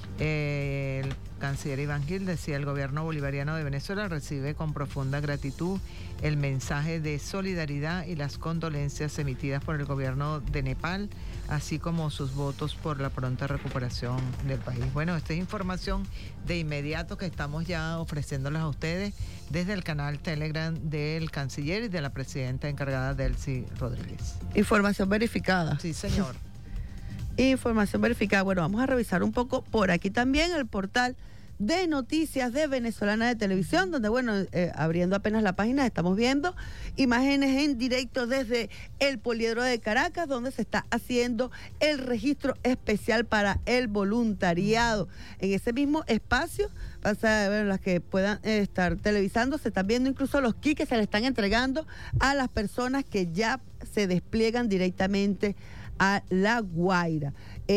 el canciller Iván Gil decía: el gobierno bolivariano de Venezuela recibe con profunda gratitud el mensaje de solidaridad y las condolencias emitidas por el gobierno de Nepal, así como sus votos por la pronta recuperación del país. Bueno, esta es información de inmediato que estamos ya ofreciéndoles a ustedes desde el canal Telegram del canciller y de la presidenta encargada, Delcy Rodríguez. Información verificada. Sí, señor. Información verificada. Bueno, vamos a revisar un poco por aquí también el portal de noticias de Venezolana de Televisión, donde, bueno, abriendo apenas la página, estamos viendo imágenes en directo desde el poliedro de Caracas, donde se está haciendo el registro especial para el voluntariado. En ese mismo espacio, las que puedan estar televisando, se están viendo incluso los kits que se le están entregando a las personas que ya se despliegan directamente a La Guaira.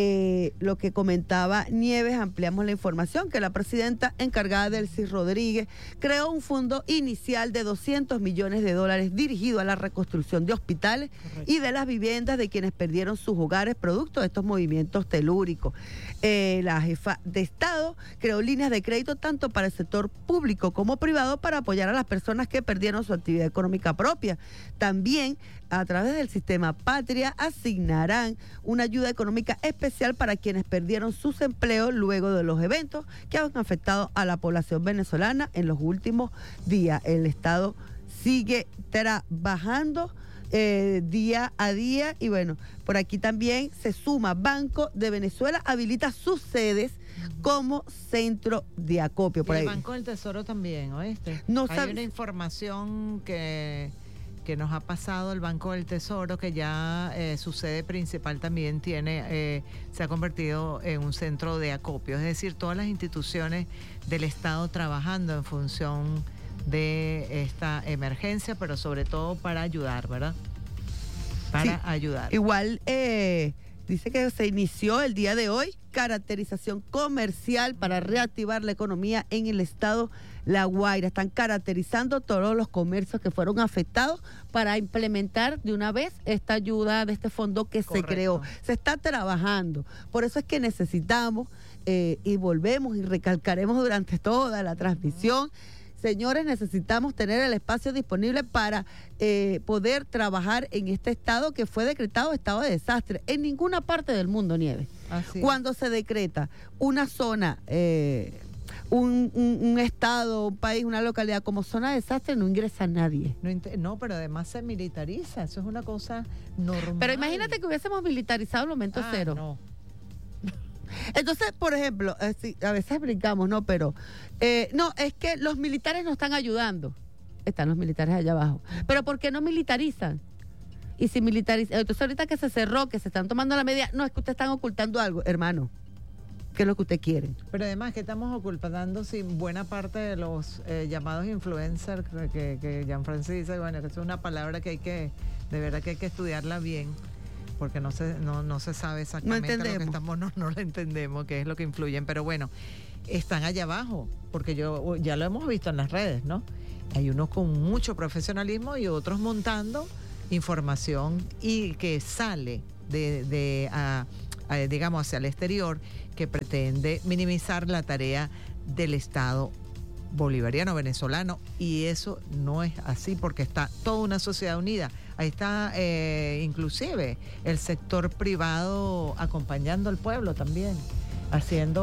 Lo que comentaba Nieves, ampliamos la información que la presidenta encargada, Delcy Rodríguez, creó un fondo inicial de $200 millones dirigido a la reconstrucción de hospitales. Correcto. Y de las viviendas de quienes perdieron sus hogares producto de estos movimientos telúricos. La jefa de Estado creó líneas de crédito tanto para el sector público como privado para apoyar a las personas que perdieron su actividad económica propia. También, a través del sistema Patria, asignarán una ayuda económica especial para quienes perdieron sus empleos luego de los eventos que han afectado a la población venezolana en los últimos días. El Estado sigue trabajando día a día y bueno, por aquí también se suma Banco de Venezuela, habilita sus sedes como centro de acopio. Por el ahí. Banco del Tesoro también, ¿oíste? Hay una información que nos ha pasado el Banco del Tesoro, que ya su sede principal también se ha convertido en un centro de acopio, es decir, todas las instituciones del Estado trabajando en función de esta emergencia, pero sobre todo para ayudar, ¿verdad? Para ayudar. Igual dice que se inició el día de hoy caracterización comercial para reactivar la economía en el estado La Guaira. Están caracterizando todos los comercios que fueron afectados para implementar de una vez esta ayuda de este fondo que se creó. Se está trabajando. Por eso es que necesitamos, y volvemos y recalcaremos durante toda la transmisión, señores, necesitamos tener el espacio disponible para poder trabajar en este estado que fue decretado estado de desastre. En ninguna parte del mundo, Nieves. Cuando se decreta una zona, un estado, un país, una localidad como zona de desastre, no ingresa nadie. No, pero además se militariza. Eso es una cosa normal. Pero imagínate que hubiésemos militarizado el momento cero. No. Entonces, por ejemplo, a veces explicamos, ¿no? Pero, no, es que los militares no están ayudando. Están los militares allá abajo. Pero ¿por qué no militarizan? Y si militarizan, entonces ahorita que se cerró, que se están tomando la medida, no, es que ustedes están ocultando algo, hermano. ¿Qué es lo que usted quiere? Pero además que estamos ocultando buena parte de los llamados influencers, que Jean-Francis dice, bueno, que es una palabra que de verdad que hay que estudiarla bien, porque no se sabe exactamente lo que estamos, no lo entendemos, qué es lo que influyen, pero bueno, están allá abajo, porque ya lo hemos visto en las redes, ¿no? Hay unos con mucho profesionalismo y otros montando información y que sale digamos, hacia el exterior, que pretende minimizar la tarea del Estado bolivariano, venezolano, y eso no es así porque está toda una sociedad unida. Ahí está inclusive el sector privado acompañando al pueblo también, haciendo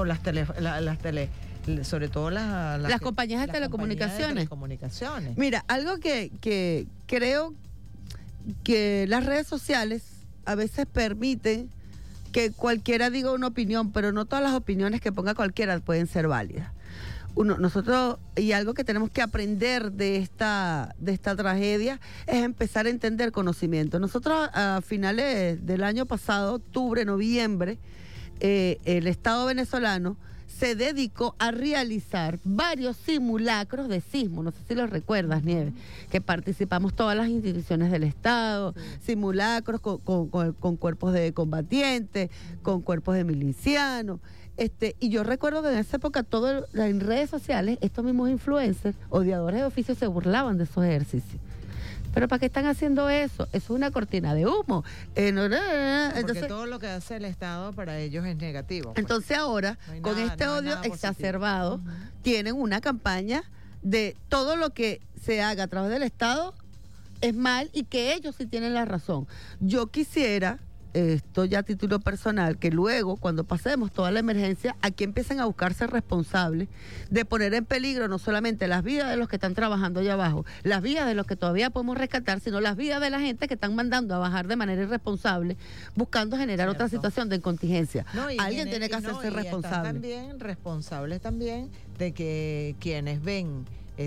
sobre todo las compañías de telecomunicaciones. Mira, algo que creo que las redes sociales a veces permiten que cualquiera diga una opinión, pero no todas las opiniones que ponga cualquiera pueden ser válidas. Nosotros, y algo que tenemos que aprender de esta tragedia, es empezar a entender conocimiento. Nosotros a finales del año pasado, octubre, noviembre, el Estado venezolano se dedicó a realizar varios simulacros de sismo, no sé si los recuerdas, Nieves, que participamos todas las instituciones del Estado, simulacros con cuerpos de combatientes, con cuerpos de milicianos, y yo recuerdo que en esa época en redes sociales, estos mismos influencers, odiadores de oficio, se burlaban de esos ejercicios. ¿Pero para qué están haciendo eso? Eso es una cortina de humo. Porque todo lo que hace el Estado para ellos es negativo. Pues. Entonces ahora, con este odio exacerbado, tienen una campaña de todo lo que se haga a través del Estado es mal y que ellos sí tienen la razón. Yo quisiera, esto ya a título personal, que luego, cuando pasemos toda la emergencia, aquí empiecen a buscarse responsables de poner en peligro no solamente las vidas de los que están trabajando allá abajo, las vidas de los que todavía podemos rescatar, sino las vidas de la gente que están mandando a bajar de manera irresponsable, buscando generar otra situación de contingencia. Alguien tiene que hacerse responsable. También responsables también de que quienes ven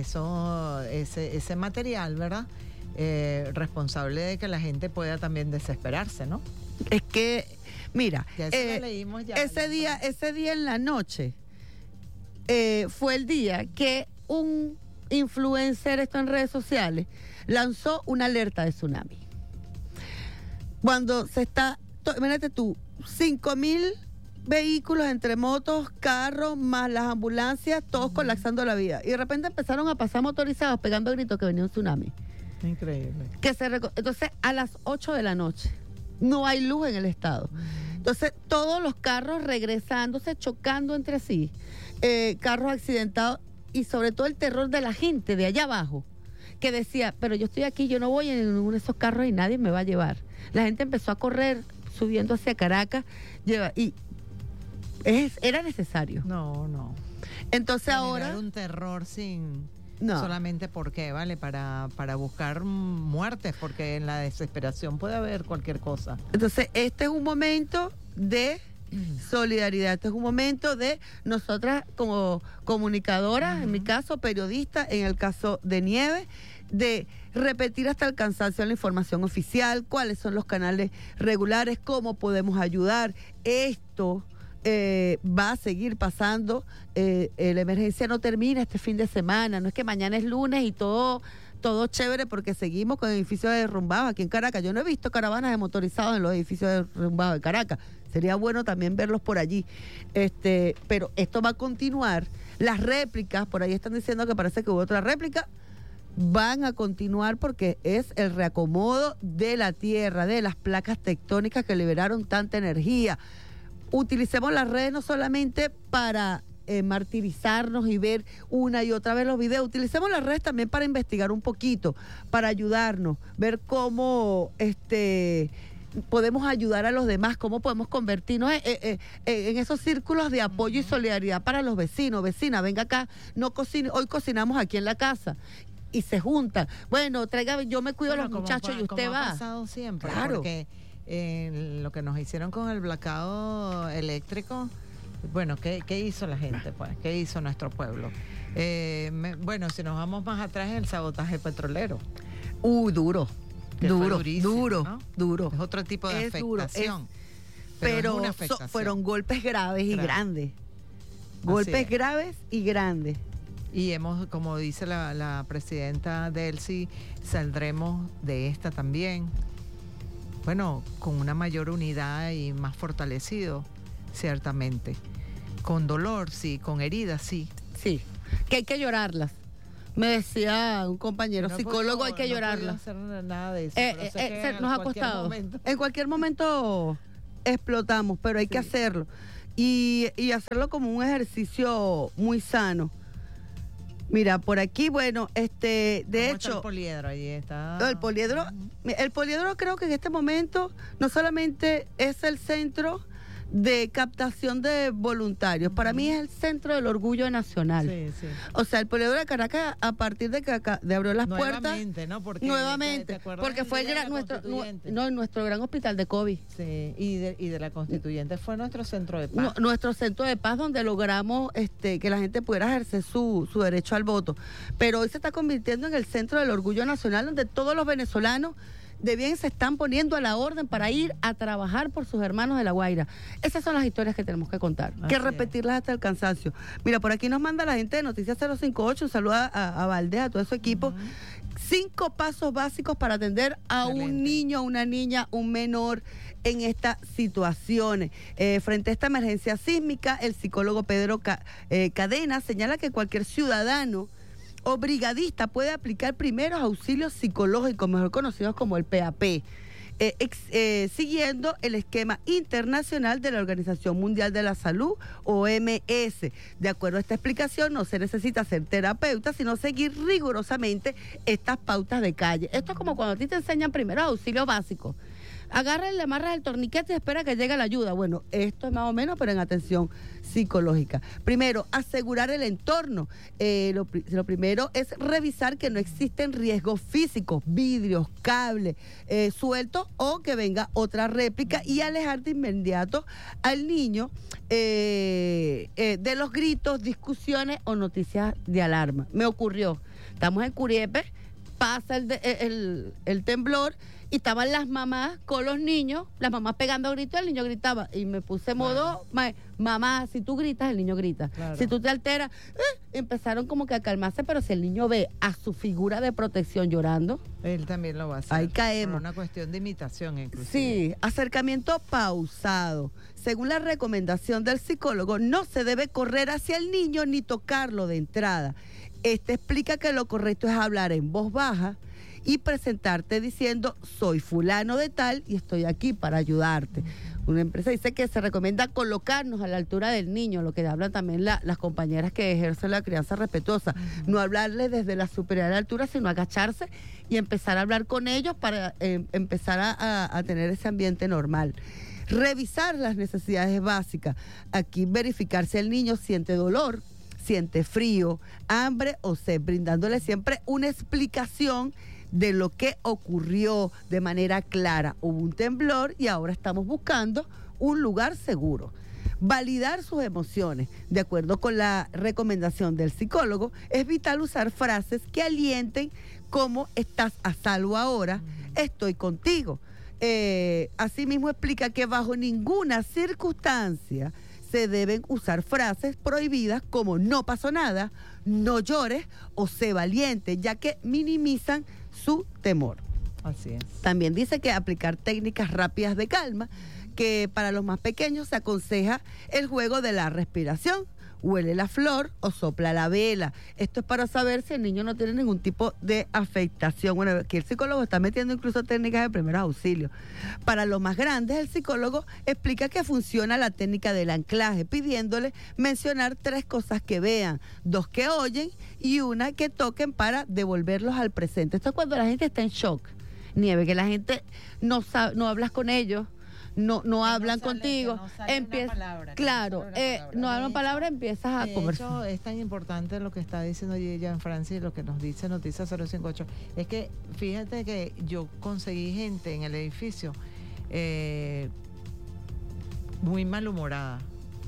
ese material, ¿verdad? Responsable de que la gente pueda también desesperarse, ¿no? Es que, mira, ese día en la noche fue el día que un influencer, esto en redes sociales, lanzó una alerta de tsunami. Cuando imagínate tú, 5,000 vehículos entre motos, carros, más las ambulancias, todos colapsando la vida. Y de repente empezaron a pasar motorizados pegando gritos que venía un tsunami. Increíble. Entonces, a las 8 de la noche, no hay luz en el estado. Entonces, todos los carros regresándose, chocando entre sí, carros accidentados, y sobre todo el terror de la gente de allá abajo, que decía, pero yo estoy aquí, yo no voy en ninguno de esos carros y nadie me va a llevar. La gente empezó a correr, subiendo hacia Caracas, y era necesario. No. Entonces ahora... Era un terror solamente porque, ¿vale? Para buscar muertes, porque en la desesperación puede haber cualquier cosa. Entonces, este es un momento de solidaridad, este es un momento de nosotras como comunicadoras, en mi caso, periodistas, en el caso de Nieves, de repetir hasta el cansancio la información oficial, cuáles son los canales regulares, cómo podemos ayudar. Esto va a seguir pasando, la emergencia no termina este fin de semana, no es que mañana es lunes y todo todo chévere porque seguimos con edificios derrumbados aquí en Caracas. Yo no he visto caravanas de motorizados en los edificios derrumbados de Caracas. Sería bueno también verlos por allí. Pero esto va a continuar. Las réplicas, por ahí están diciendo que parece que hubo otra réplica, van a continuar porque es el reacomodo de la tierra, de las placas tectónicas que liberaron tanta energía. Utilicemos las redes no solamente para martirizarnos y ver una y otra vez los videos, utilicemos las redes también para investigar un poquito, para ayudarnos, ver cómo podemos ayudar a los demás, cómo podemos convertirnos en esos círculos de apoyo y solidaridad para los vecinos. Vecina, venga acá, no cocine, hoy cocinamos aquí en la casa. Y se juntan. Bueno, traiga, yo me cuido de los muchachos y usted va. Ha pasado siempre, claro. Porque lo que nos hicieron con el blackout eléctrico, bueno, ¿qué hizo la gente, pues? ¿Qué hizo nuestro pueblo? Bueno, si nos vamos más atrás, el sabotaje petrolero. Duro. Duro. Es otro tipo de afectación. Pero fueron golpes graves y grandes. Golpes graves y grandes. Y como dice la presidenta Delcy, saldremos de esta también, bueno, con una mayor unidad y más fortalecido, ciertamente. Con dolor, sí, con heridas, sí. Sí, que hay que llorarlas. Me decía un compañero psicólogo, hay que llorarlas. No hacer nada de eso. Nos ha costado. En cualquier momento explotamos, pero hay que hacerlo. Y hacerlo como un ejercicio muy sano. Mira, por aquí, bueno, de hecho... el poliedro, ahí está. El poliedro creo que en este momento no solamente es el centro de captación de voluntarios, para mí es el centro del orgullo nacional. Sí. O sea, el poliedro de Caracas, a partir de que abrió las puertas... ¿no? Nuevamente, porque fue nuestro gran hospital de COVID. Sí, y de la Constituyente fue nuestro centro de paz. Nuestro centro de paz, donde logramos que la gente pudiera ejercer su derecho al voto. Pero hoy se está convirtiendo en el centro del orgullo nacional, donde todos los venezolanos de bien se están poniendo a la orden para ir a trabajar por sus hermanos de La Guaira. Esas son las historias que tenemos que contar, que repetirlas hasta el cansancio. Mira, por aquí nos manda la gente de Noticias 058, un saludo a Valdés, a todo su equipo. 5 pasos básicos para atender a un niño, a una niña, un menor en estas situaciones. Frente a esta emergencia sísmica, el psicólogo Pedro Cadena señala que cualquier ciudadano o brigadista puede aplicar primeros auxilios psicológicos, mejor conocidos como el PAP, siguiendo el esquema internacional de la Organización Mundial de la Salud, OMS. De acuerdo a esta explicación, no se necesita ser terapeuta, sino seguir rigurosamente estas pautas de calle. Esto es como cuando a ti te enseñan primeros auxilios básicos. Agarra y le amarras el torniquete y espera que llegue la ayuda. Bueno, esto es más o menos, pero en atención psicológica. Primero, asegurar el entorno. Lo primero es revisar que no existen riesgos físicos, vidrios, cables sueltos o que venga otra réplica, y alejar de inmediato al niño de los gritos, discusiones o noticias de alarma. Me ocurrió, estamos en Curiepe, pasa el temblor, y estaban las mamás con los niños, las mamás pegando gritos, el niño gritaba, y me puse modo, mamá, si tú gritas, el niño grita. Claro. Si tú te alteras, empezaron como que a calmarse, pero si el niño ve a su figura de protección llorando, él también lo va a hacer. Ahí caemos. Por una cuestión de imitación, inclusive. Sí, acercamiento pausado. Según la recomendación del psicólogo, no se debe correr hacia el niño ni tocarlo de entrada. Explica que lo correcto es hablar en voz baja y presentarte diciendo: soy fulano de tal y estoy aquí para ayudarte. Una empresa dice que se recomienda colocarnos a la altura del niño, lo que hablan también las compañeras que ejercen la crianza respetuosa. No hablarle desde la superior altura, sino agacharse y empezar a hablar con ellos para empezar a tener ese ambiente normal. Revisar las necesidades básicas. Aquí verificar si el niño siente dolor, siente frío, hambre o sed, brindándole siempre una explicación de lo que ocurrió de manera clara. Hubo un temblor y ahora estamos buscando un lugar seguro. Validar sus emociones. De acuerdo con la recomendación del psicólogo, es vital usar frases que alienten, como estás a salvo ahora, estoy contigo. Asimismo explica que bajo ninguna circunstancia se deben usar frases prohibidas como no pasó nada, no llores o sé valiente, ya que minimizan su temor. Así es. También dice que aplicar técnicas rápidas de calma, que para los más pequeños se aconseja el juego de la respiración, huele la flor o sopla la vela. Esto es para saber si el niño no tiene ningún tipo de afectación. Bueno, aquí el psicólogo está metiendo incluso técnicas de primeros auxilios. Para los más grandes, el psicólogo explica que funciona la técnica del anclaje, pidiéndole mencionar 3 cosas que vean, 2 que oyen y 1 que toquen para devolverlos al presente. Esto es cuando la gente está en shock, Nieve, que la gente no sabe, no hablas con ellos, no hablan contigo, no hablan palabra, empiezas a conversar. Es tan importante lo que está diciendo ella en Francia y lo que nos dice Noticias 058. Es que fíjate que yo conseguí gente en el edificio muy malhumorada,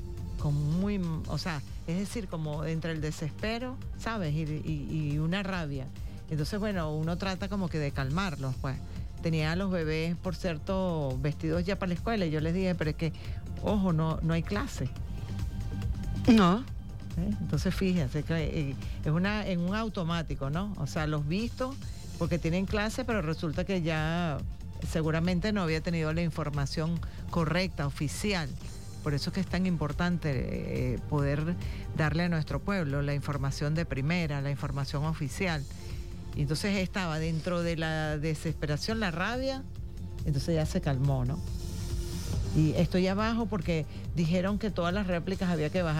es decir, como entre el desespero, ¿sabes? Y una rabia. Entonces, bueno, uno trata como que de calmarlos, pues. Tenía a los bebés, por cierto, vestidos ya para la escuela. Y yo les dije, pero es que, ojo, no hay clase. No. Entonces, fíjense que es en un automático, ¿no? O sea, los visto porque tienen clase, pero resulta que ya seguramente no había tenido la información correcta, oficial. Por eso es que es tan importante poder darle a nuestro pueblo la información de primera, la información oficial. Y entonces estaba dentro de la desesperación, la rabia, entonces ya se calmó, ¿no? Y estoy abajo porque dijeron que todas las réplicas había que bajar.